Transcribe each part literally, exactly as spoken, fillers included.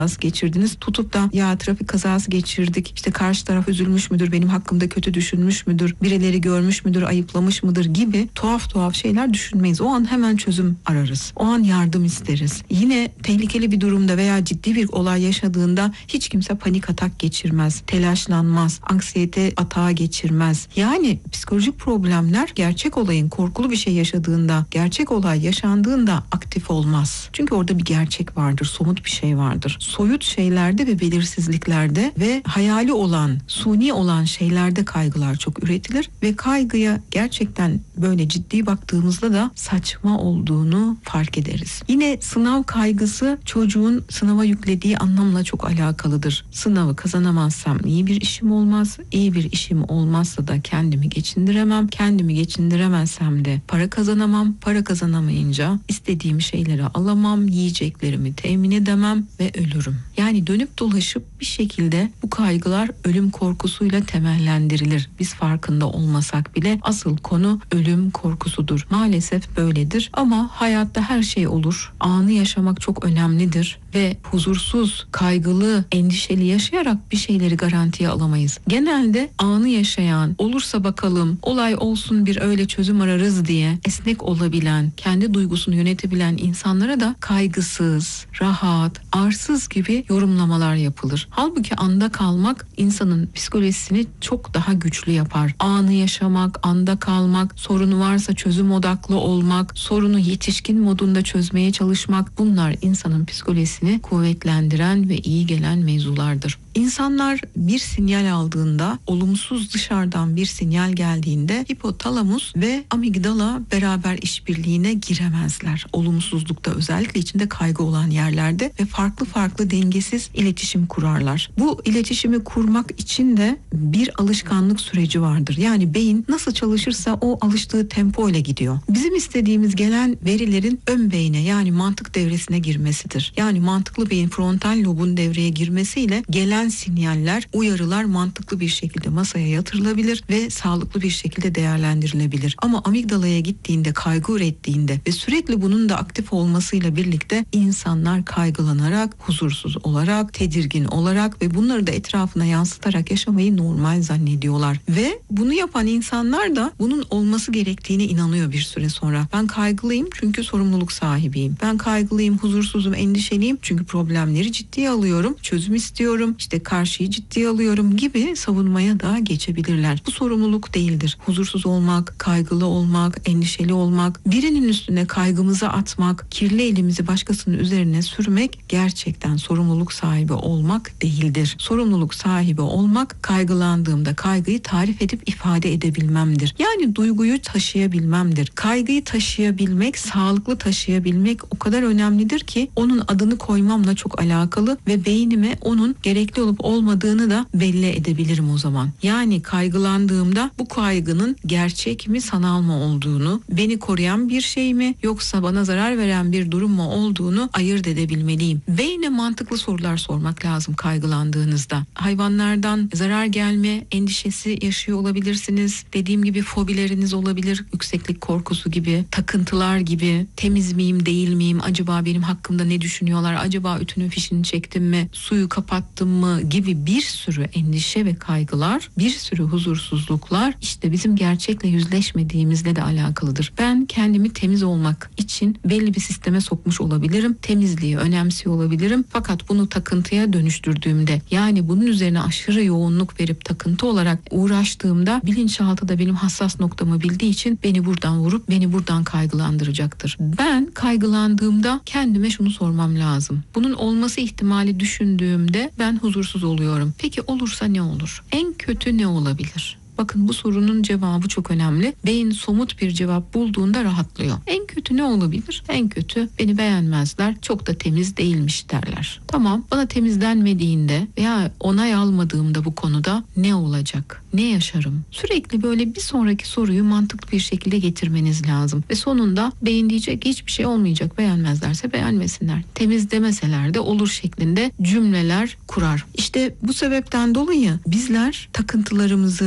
geçirdiniz. Tutup da ya trafik kazası geçirdik, İşte karşı taraf üzülmüş müdür, benim hakkımda kötü düşünmüş müdür, birileri görmüş müdür, ayıplamış mıdır gibi tuhaf tuhaf şeyler düşünmeyiz. O an hemen çözüm ararız. O an yardım isteriz. Yine tehlikeli bir durumda veya ciddi bir olay yaşadığında hiç kimse panik atak geçirmez, telaşlanmaz, anksiyete atağı geçirmez. Yani psikolojik problemler gerçek olayın, korkulu bir şey yaşadığında, gerçek olay yaşandığında aktif olmaz. Çünkü orada bir gerçek vardır, somut bir şey vardır. Soyut şeylerde ve belirsizliklerde ve hayali olan, suni olan şeylerde kaygılar çok üretilir ve kaygıya gerçekten böyle ciddi baktığımızda da saçma olduğunu fark ederiz. Yine sınav kaygısı çocuğun sınava yüklediği anlamla çok alakalıdır. Sınavı kazanamazsam iyi bir işim olmaz, iyi bir işim olmazsa da kendimi geçindiremem, kendimi geçindiremezsem de para kazanamam, para kazanamayınca istediğim şeyleri alamam, yiyeceklerimi temin edemem ve ölürüm. Yani dönüp dolaşıp bir şekilde bu kaygılar ölüm korkusuyla temellendirilir. Biz farkında olmasak bile asıl konu ölüm korkusudur. Maalesef böyledir ama hayatta her şey olur. Anı yaşamak çok önemlidir ve huzursuz, kaygılı, endişeli yaşayarak bir şeyleri garantiye alamayız. Genelde anı yaşayan, olursa bakalım, olay olsun bir öyle çözüm ararız diye esnek olabilen, kendi duygusunu yönetebilen insanlara da kaygısız, rahat, arsız gibi yorumlamalar yapılır. Halbuki anda kalmak insanın psikolojisini çok daha güçlü yapar. Anı yaşamak, anda kalmak, sorunu varsa çözüm odaklı olmak, sorunu yetişkin modunda çözmeye çalışmak, bunlar insanın psikolojisini kuvvetlendiren ve iyi gelen mevzulardır. İnsanlar bir sinyal aldığında, olumsuz dışarıdan bir sinyal geldiğinde hipotalamus ve amigdala beraber işbirliğine giremezler. Olumsuzlukta, özellikle içinde kaygı olan yerlerde ve farklı farklı dengesiz iletişim kurarlar. Bu iletişimi kurmak için de bir alışkanlık süreci vardır. Yani beyin nasıl çalışırsa o alıştığı tempo ile gidiyor. Bizim istediğimiz gelen verilerin ön beyne, yani mantık devresine girmesidir. Yani mantıklı beyin, frontal lobun devreye girmesiyle gelen sinyaller, uyarılar mantıklı bir şekilde masaya yatırılabilir ve sağlıklı bir şekilde değerlendirilebilir. Ama amigdalaya gittiğinde, kaygı ürettiğinde ve sürekli bunun da aktif olmasıyla birlikte insanlar kaygılanarak, huzursuz olarak, tedirgin olarak ve bunları da etrafına yansıtarak yaşamayı normal zannediyorlar. Ve bunu yapan insanlar da bunun olması gerektiğine inanıyor bir süre sonra. Ben kaygılıyım çünkü sorumluluk sahibiyim. Ben kaygılıyım, huzursuzum, endişeliyim çünkü problemleri ciddiye alıyorum, çözüm istiyorum, işte karşıyı ciddiye alıyorum gibi savunmaya da geçebilirler. Bu sorumluluk değildir. Huzursuz olmak, kaygılı olmak, endişeli olmak, birinin üstüne kaygımızı atmak, kirli elimizi başkasının üzerine sürmek gerçekten sorumluluk sahibi olmak değildir. Sorumluluk sahibi olmak, kaygılandığımda kaygıyı tarif edip ifade edebilmemdir. Yani duyguyu taşıyabilmemdir. Kaygıyı taşıyabilmek, sağlıklı taşıyabilmek o kadar önemlidir ki onun adını koymamla çok alakalı ve beynime onun gerekli olup olmadığını da belli edebilirim o zaman. Yani kaygılandığımda bu kaygının gerçek mi, sanal mı olduğunu, beni koruyan bir şey mi yoksa bana zarar veren bir durum mu olduğunu ayırt edebilmeliyim. Beyne mantıklı sorular sormak lazım kaygılandığınızda. Hayvanlardan zarar gelme endişesi yaşıyor olabilirsiniz. Dediğim gibi fobileriniz olabilir. Yükseklik korkusu gibi, takıntılar gibi, temiz miyim, değil miyim, acaba benim hakkımda ne düşünüyorlar, acaba ütünün fişini çektim mi, suyu kapattım mı gibi bir sürü endişe ve kaygılar, bir sürü huzursuzluklar işte bizim gerçekle yüzleşmediğimizle de alakalıdır. Ben kendimi temiz olmak için belli bir sisteme sokmuş olabilirim. Temizliği önemsiyor olabilirim. Fakat bunu takıntıya dönüştürdüğümde, yani bunun üzerine aşırı yoğunluk verip takıntı olarak uğraştığımda bilinçaltı da benim hassas noktamı bildiği için beni buradan vurup beni buradan kaygılandıracaktır. Ben kaygılandığımda kendime şunu sormam lazım. Bunun olması ihtimali düşündüğümde ben huzursuz oluyorum. Peki olursa ne olur? En kötü ne olabilir? Bakın, bu sorunun cevabı çok önemli. Beyin somut bir cevap bulduğunda rahatlıyor. En kötü ne olabilir? En kötü beni beğenmezler, çok da temiz değilmiş derler. Tamam, bana temiz denmediğinde veya onay almadığımda bu konuda ne olacak? Ne yaşarım? Sürekli böyle bir sonraki soruyu mantıklı bir şekilde getirmeniz lazım. Ve sonunda beyin diyecek hiçbir şey olmayacak. Beğenmezlerse beğenmesinler. Temiz demeseler de olur şeklinde cümleler kurar. İşte bu sebepten dolayı bizler takıntılarımızı,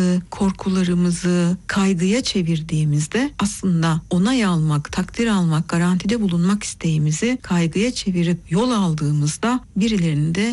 korkularımızı kaygıya çevirdiğimizde aslında onay almak, takdir almak, garantide bulunmak isteğimizi kaygıya çevirip yol aldığımızda birilerinin de